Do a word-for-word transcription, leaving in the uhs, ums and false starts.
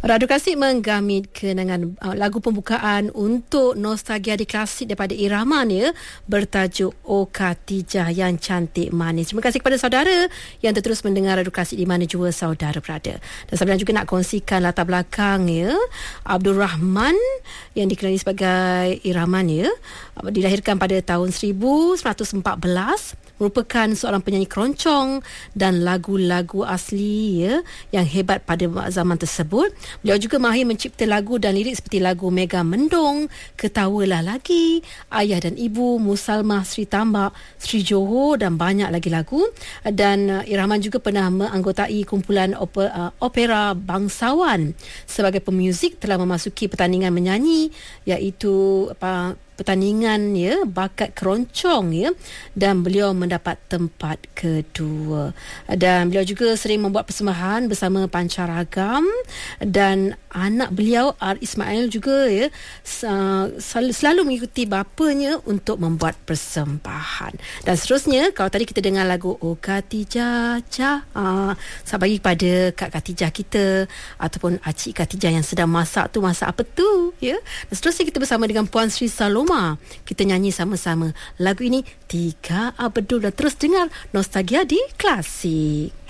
Radio Klasik menggamit kenangan uh, lagu pembukaan untuk Nostalgia di Klasik daripada Irama ya, bertajuk O Khatijah yang cantik manis. Terima kasih kepada saudara yang terus mendengar Radio Klasik di mana jua saudara berada. Dan saya juga nak kongsikan latar belakang ya, Abdul Rahman yang dikenali sebagai Iraman ya, dilahirkan pada tahun seribu sembilan ratus empat belas, merupakan seorang penyanyi keroncong dan lagu-lagu asli ya yang hebat pada zaman tersebut. Beliau juga mahir mencipta lagu dan lirik seperti lagu Mega Mendong, Ketawalah Lagi, Ayah dan Ibu, Musalmah Sri Tambak, Sri Johor dan banyak lagi lagu. Dan uh, Iraman juga pernah menganggotai kumpulan oper, uh, opera bangsawan. Sebagai pemuzik telah memasuki pertandingan menyanyi iaitu apa pertandingan ya bakat keroncong ya, dan beliau mendapat tempat kedua. Dan beliau juga sering membuat persembahan bersama pancaragam, dan anak beliau R. Ismail juga ya selalu, selalu mengikuti bapanya untuk membuat persembahan. Dan seterusnya, kalau tadi kita dengar lagu O Khatijah Jah, uh, saya bagi kepada Kak Khatijah kita ataupun Acik Khatijah yang sedang masak tu, masak apa tu ya. Dan seterusnya kita bersama dengan Puan Sri Saloma, kita nyanyi sama-sama lagu ini Tiga Abdul, dan terus dengar Nostalgia di Klasik.